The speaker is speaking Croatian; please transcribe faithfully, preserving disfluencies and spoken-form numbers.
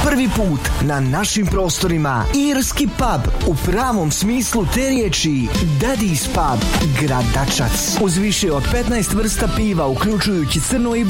Prvi put na našim prostorima irski pub u pravom smislu te riječi. Daddy's Pub, Gradačac. Uz više od petnaest vrsta piva, uključujući crno i